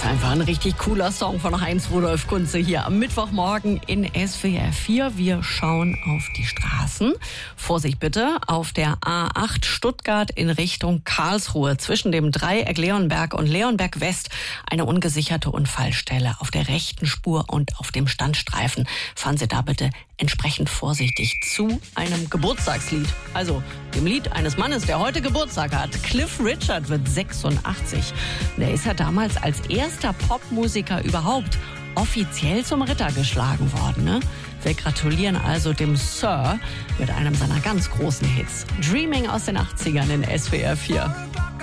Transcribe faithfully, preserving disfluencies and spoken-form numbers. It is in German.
ist einfach ein richtig cooler Song von Heinz Rudolf Kunze hier am Mittwochmorgen in S W R vier. Wir schauen auf die Straßen. Vorsicht bitte, auf der A acht Stuttgart in Richtung Karlsruhe zwischen dem Dreieck Leonberg und Leonberg West eine ungesicherte Unfallstelle auf der rechten Spur und auf dem Standstreifen. Fahren Sie da bitte entsprechend vorsichtig zu einem Geburtstagslied. Also dem Lied eines Mannes, der heute Geburtstag hat. Cliff Richard wird sechsundachtzig. Der ist ja damals als erster Popmusiker überhaupt offiziell zum Ritter geschlagen worden. Ne? Wir gratulieren also dem Sir mit einem seiner ganz großen Hits. Dreaming aus den achtzigern in S W R vier.